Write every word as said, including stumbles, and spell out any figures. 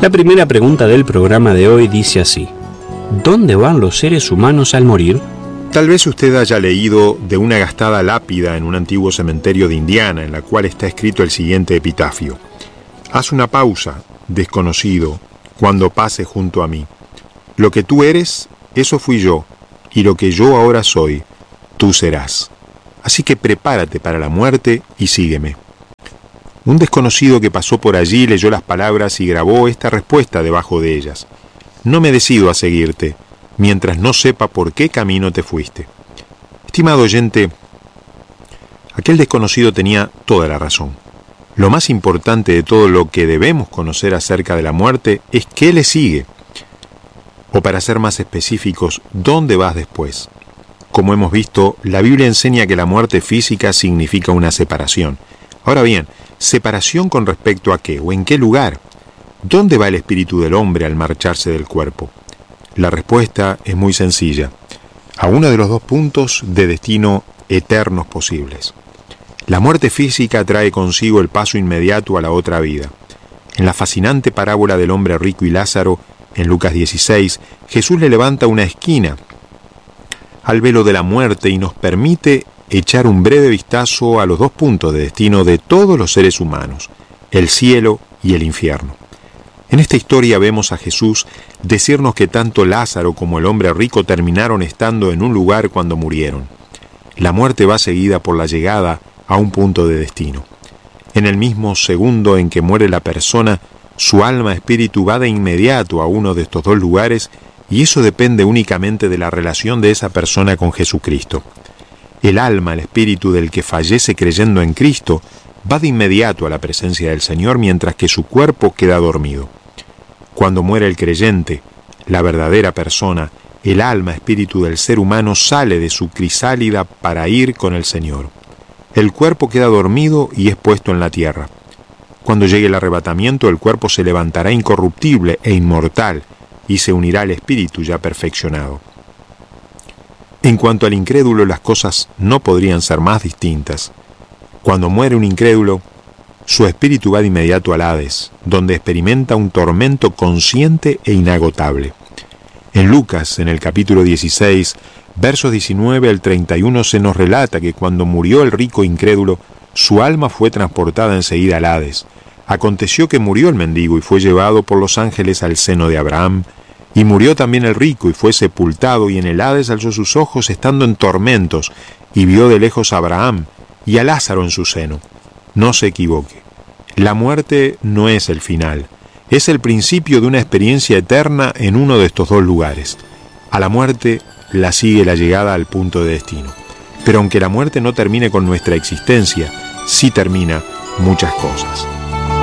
La primera pregunta del programa de hoy dice así: ¿dónde van los seres humanos al morir? Tal vez usted haya leído de una gastada lápida en un antiguo cementerio de Indiana, en la cual está escrito el siguiente epitafio: haz una pausa, desconocido, cuando pase junto a mí. Lo que tú eres, eso fui yo, y lo que yo ahora soy, tú serás. Así que prepárate para la muerte y sígueme. Un desconocido que pasó por allí leyó las palabras y grabó esta respuesta debajo de ellas: no me decido a seguirte, mientras no sepa por qué camino te fuiste. Estimado oyente, aquel desconocido tenía toda la razón. Lo más importante de todo lo que debemos conocer acerca de la muerte es qué le sigue. O para ser más específicos, ¿dónde vas después? Como hemos visto, la Biblia enseña que la muerte física significa una separación. Ahora bien, ¿separación con respecto a qué o en qué lugar? ¿Dónde va el espíritu del hombre al marcharse del cuerpo? La respuesta es muy sencilla: a uno de los dos puntos de destino eternos posibles. La muerte física trae consigo el paso inmediato a la otra vida. En la fascinante parábola del hombre rico y Lázaro, en Lucas dieciséis, Jesús le levanta una esquina al velo de la muerte y nos permite echar un breve vistazo a los dos puntos de destino de todos los seres humanos, el cielo y el infierno. En esta historia vemos a Jesús decirnos que tanto Lázaro como el hombre rico terminaron estando en un lugar cuando murieron. La muerte va seguida por la llegada a un punto de destino. En el mismo segundo en que muere la persona, su alma espíritu va de inmediato a uno de estos dos lugares, y eso depende únicamente de la relación de esa persona con Jesucristo. El alma, el espíritu del que fallece creyendo en Cristo, va de inmediato a la presencia del Señor, mientras que su cuerpo queda dormido. Cuando muere el creyente, la verdadera persona, el alma espíritu del ser humano sale de su crisálida para ir con el Señor. El cuerpo queda dormido y es puesto en la tierra. Cuando llegue el arrebatamiento, el cuerpo se levantará incorruptible e inmortal y se unirá al espíritu ya perfeccionado. En cuanto al incrédulo, las cosas no podrían ser más distintas. Cuando muere un incrédulo, su espíritu va de inmediato al Hades, donde experimenta un tormento consciente e inagotable. En Lucas, en el capítulo dieciséis, versos diecinueve al treinta y uno, se nos relata que cuando murió el rico incrédulo, su alma fue transportada enseguida al Hades. Aconteció que murió el mendigo y fue llevado por los ángeles al seno de Abraham, y murió también el rico y fue sepultado, y en el Hades alzó sus ojos estando en tormentos, y vio de lejos a Abraham y a Lázaro en su seno. No se equivoque, la muerte no es el final, es el principio de una experiencia eterna en uno de estos dos lugares. A la muerte la sigue la llegada al punto de destino. Pero aunque la muerte no termine con nuestra existencia, sí termina muchas cosas.